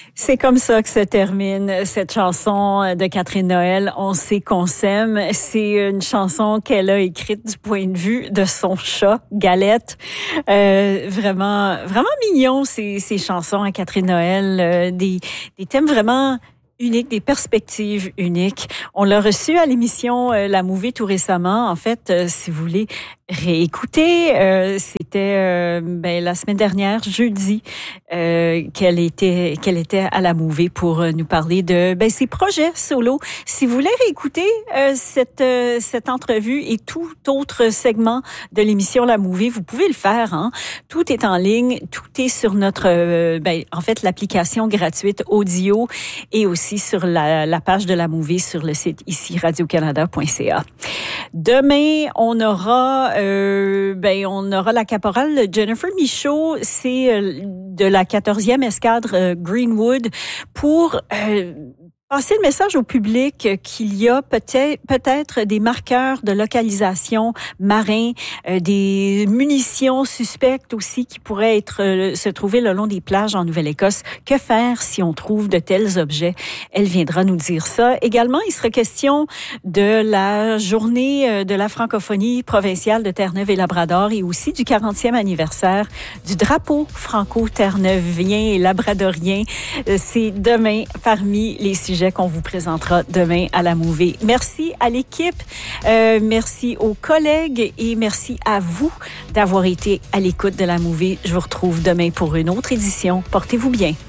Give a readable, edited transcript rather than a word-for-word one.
C'est comme ça que se termine cette chanson de Catherine Noël, On sait qu'on s'aime. C'est une chanson qu'elle a écrite du point de vue de son chat, Galette. Vraiment mignon ces chansons à Catherine Noël. Des thèmes vraiment uniques, des perspectives uniques. On l'a reçu à l'émission La Mouvée tout récemment. En fait, si vous voulez réécouter, c'était la semaine dernière, jeudi, qu'elle était à La Mouvée pour nous parler de ses projets solo. Si vous voulez réécouter cette entrevue et tout autre segment de l'émission La Mouvée, vous pouvez le faire. Hein? Tout est en ligne, tout est sur notre en fait l'application gratuite audio et aussi sur la page de La Mouvée sur le site ici radiocanada.ca. Demain, on aura la caporale Jennifer Michaud, c'est de la 14e escadre Greenwood pour passer le message au public qu'il y a peut-être des marqueurs de localisation marins, des munitions suspectes aussi qui pourraient se trouver le long des plages en Nouvelle-Écosse. Que faire si on trouve de tels objets? Elle viendra nous dire ça. Également, il sera question de la journée de la francophonie provinciale de Terre-Neuve et Labrador et aussi du 40e anniversaire du drapeau franco-terreneuvien et labradorien. C'est demain parmi les sujets qu'on vous présentera demain à La Mouvée. Merci à l'équipe, merci aux collègues et merci à vous d'avoir été à l'écoute de La Mouvée. Je vous retrouve demain pour une autre édition. Portez-vous bien.